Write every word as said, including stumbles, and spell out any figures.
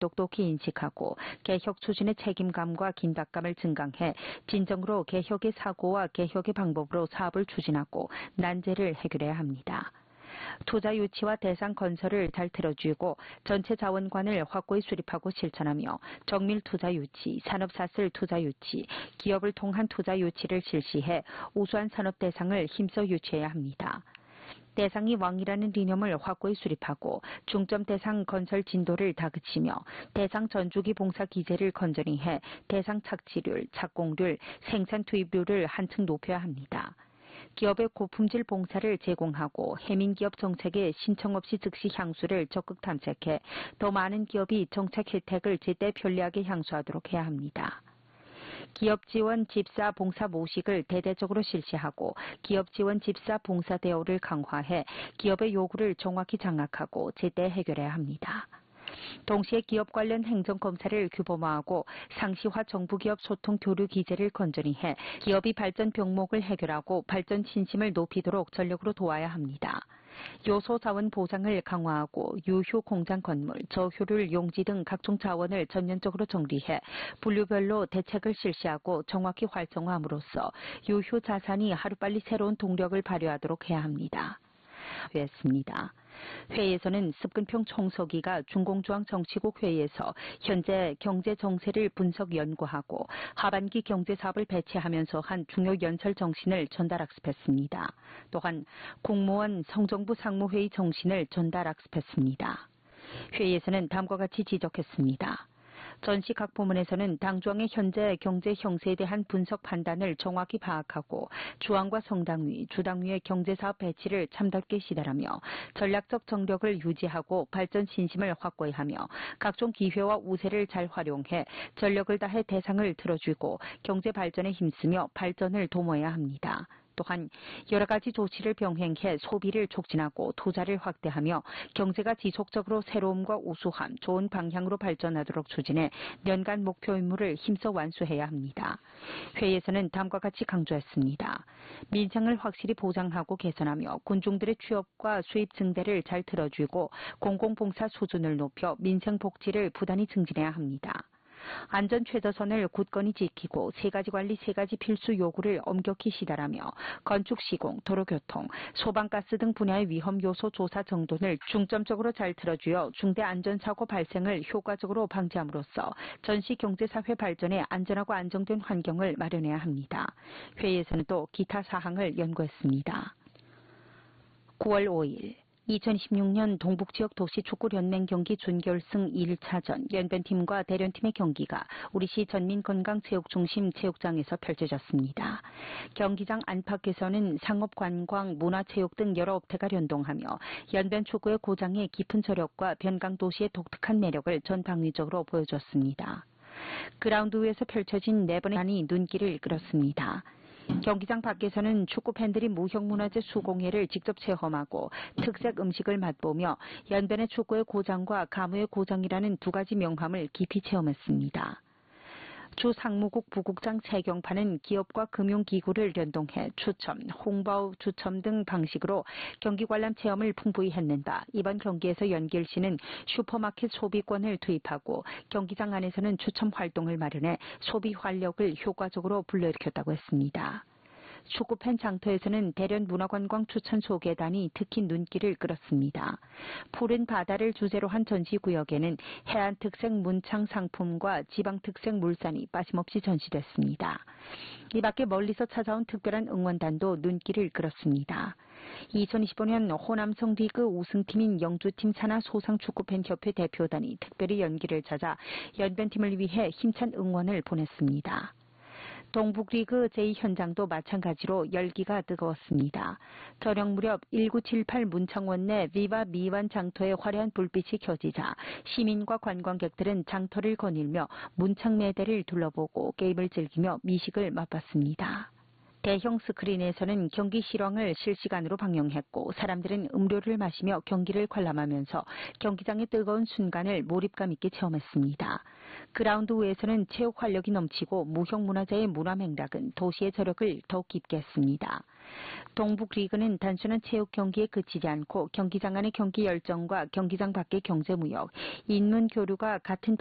똑똑히 인식하고 개혁 추진의 책임감과 긴박감을 증강해 진정으로 개혁의 사고와 개혁의 방법으로 사업을 추진하고 난제를 해결해야 합니다. 투자 유치와 대상 건설을 잘 들어주고 전체 자원관을 확고히 수립하고 실천하며 정밀 투자 유치, 산업사슬 투자 유치, 기업을 통한 투자 유치를 실시해 우수한 산업 대상을 힘써 유치해야 합니다. 대상이 왕이라는 이념을 확고히 수립하고 중점 대상 건설 진도를 다그치며 대상 전주기 봉사 기제를 건전히 해 대상 착지률, 착공률, 생산 투입률을 한층 높여야 합니다. 기업의 고품질 봉사를 제공하고 해민기업 정책에 신청 없이 즉시 향수를 적극 탐색해 더 많은 기업이 정책 혜택을 제때 편리하게 향수하도록 해야 합니다. 기업 지원 집사 봉사 모식을 대대적으로 실시하고 기업 지원 집사 봉사 대우를 강화해 기업의 요구를 정확히 장악하고 제때 해결해야 합니다. 동시에 기업 관련 행정검사를 규범화하고 상시화 정부기업 소통 교류 기제를 건전히 해 기업이 발전 병목을 해결하고 발전 신심을 높이도록 전력으로 도와야 합니다. 요소 자원 보장을 강화하고 유효 공장 건물, 저효율 용지 등 각종 자원을 전면적으로 정리해 분류별로 대책을 실시하고 정확히 활성화함으로써 유효 자산이 하루빨리 새로운 동력을 발휘하도록 해야 합니다. 회의했습니다. 회의에서는 습근평 총서기가 중공조항 정치국 회의에서 현재 경제 정세를 분석 연구하고 하반기 경제사업을 배치하면서 한 중요 연설 정신을 전달 학습했습니다. 또한 공무원 성정부 상무회의 정신을 전달 학습했습니다. 회의에서는 다음과 같이 지적했습니다. 전시 각 부문에서는 당조항의 현재 경제 형세에 대한 분석 판단을 정확히 파악하고 주항과 성당위, 주당위의 경제사업 배치를 참답게 시달하며 전략적 정력을 유지하고 발전 신심을 확고히 하며 각종 기회와 우세를 잘 활용해 전력을 다해 대상을 들어주고 경제 발전에 힘쓰며 발전을 도모해야 합니다. 또한 여러 가지 조치를 병행해 소비를 촉진하고 투자를 확대하며 경제가 지속적으로 새로움과 우수함, 좋은 방향으로 발전하도록 추진해 연간 목표 임무를 힘써 완수해야 합니다. 회의에서는 다음과 같이 강조했습니다. 민생을 확실히 보장하고 개선하며 군중들의 취업과 수입 증대를 잘 들어주고 공공봉사 수준을 높여 민생 복지를 부단히 증진해야 합니다. 안전 최저선을 굳건히 지키고 세 가지 관리 세 가지 필수 요구를 엄격히 시달하며 건축 시공, 도로교통, 소방가스 등 분야의 위험 요소 조사 정돈을 중점적으로 잘 들어주어 중대 안전사고 발생을 효과적으로 방지함으로써 전시 경제사회 발전에 안전하고 안정된 환경을 마련해야 합니다. 회의에서는 또 기타 사항을 연구했습니다. 구월 오일 이천이십육 년 동북지역 도시축구연맹 경기 준결승 일 차전 연변팀과 대련팀의 경기가 우리시 전민건강체육중심 체육장에서 펼쳐졌습니다. 경기장 안팎에서는 상업관광, 문화체육 등 여러 업태가 연동하며 연변축구의 고장의 깊은 저력과 변강도시의 독특한 매력을 전방위적으로 보여줬습니다. 그라운드 위에서 펼쳐진 네 번의 한이 눈길을 끌었습니다. 경기장 밖에서는 축구 팬들이 무형문화재 수공예를 직접 체험하고 특색 음식을 맛보며 연변의 축구의 고장과 가무의 고장이라는 두 가지 명함을 깊이 체험했습니다. 주 상무국 부국장 최경파는 기업과 금융기구를 연동해 추첨, 홍보 추첨 등 방식으로 경기 관람 체험을 풍부히 했는다. 이번 경기에서 연길시는 슈퍼마켓 소비권을 투입하고 경기장 안에서는 추첨 활동을 마련해 소비 활력을 효과적으로 불러일으켰다고 했습니다. 축구팬 장터에서는 대련 문화관광 추천 소개단이 특히 눈길을 끌었습니다. 푸른 바다를 주제로 한 전시구역에는 해안 특색 문창 상품과 지방 특색 물산이 빠짐없이 전시됐습니다. 이 밖에 멀리서 찾아온 특별한 응원단도 눈길을 끌었습니다. 이천이십오 년 호남성 리그 우승팀인 영주팀 산하 소상축구팬협회 대표단이 특별히 연기를 찾아 연변팀을 위해 힘찬 응원을 보냈습니다. 동북리그 제이 현장도 마찬가지로 열기가 뜨거웠습니다. 저녁 무렵 천구백칠십팔 문창원 내 위와 미완 장터에 화려한 불빛이 켜지자 시민과 관광객들은 장터를 거닐며 문창매대를 둘러보고 게임을 즐기며 미식을 맛봤습니다. 대형 스크린에서는 경기 실황을 실시간으로 방영했고 사람들은 음료를 마시며 경기를 관람하면서 경기장의 뜨거운 순간을 몰입감 있게 체험했습니다. 그라운드 위에서는 체육 활력이 넘치고 무형문화재의 문화맥락은 도시의 저력을 더욱 깊게 했습니다. 동북리그는 단순한 체육 경기에 그치지 않고 경기장 안의 경기 열정과 경기장 밖의 경제무역, 인문 교류가 같은